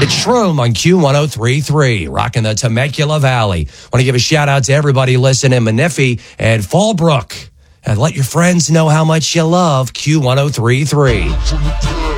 It's Shroom on Q1033, rocking the Temecula Valley. Want to give a shout out to everybody listening in Menifee and Fallbrook. And let your friends know how much you love Q1033.